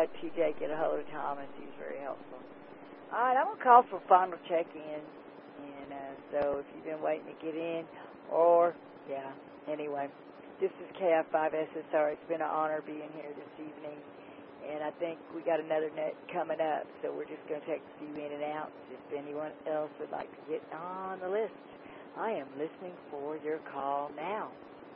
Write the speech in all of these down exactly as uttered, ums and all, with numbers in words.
let T J get a hold of Thomas. He's very helpful. All right, I'm going to call for final check-in. And uh, so if you've been waiting to get in, or, yeah, anyway, this is K F five S S R. It's been an honor being here this evening. And I think we got another net coming up, so we're just going to take a few in and out. If anyone else would like to get on the list, I am listening for your call now.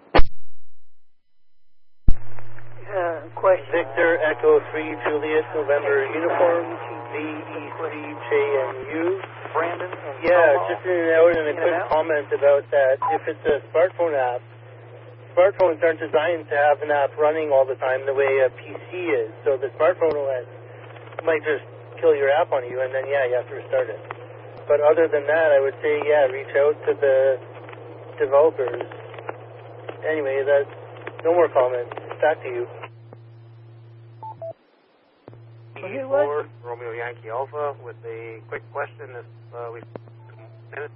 Uh, question. Victor Echo three Juliet November Uniform V E C J N U. Brandon. Yeah, just in and out and a quick comment about that. If it's a smartphone app, smartphones aren't designed to have an app running all the time the way a P C is. So the smartphone O S might just kill your app on you, and then, yeah, you have to restart it. But other than that, I would say, yeah, reach out to the developers. Anyway, that's no more comments. Back to you. Who was it? Romeo Yankee Alpha with a quick question. If uh, we minutes.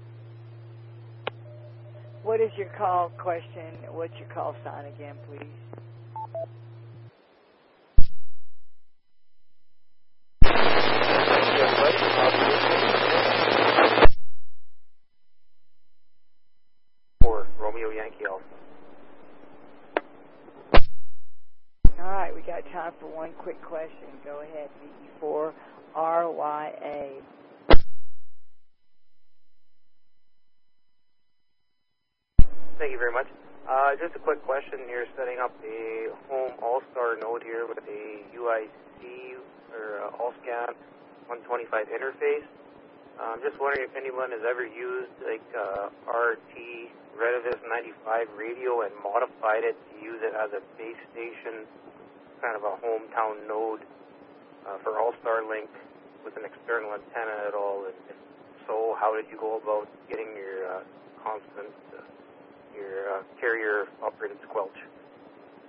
What is your call question? What's your call sign again, please? For Romeo Yankee Alpha. All right, we got time for one quick question. Go ahead, V E four R Y A. Thank you very much. Uh, just a quick question. You're setting up a home All-Star node here with a U I C or uh, All-Scan one twenty-five interface. I'm just wondering if anyone has ever used like uh, R T Retevis ninety-five radio and modified it to use it as a base station, kind of a hometown node uh, for All-Star Link with an external antenna at all. And if so, how did you go about getting your uh, constant, uh, your uh, carrier operated squelch?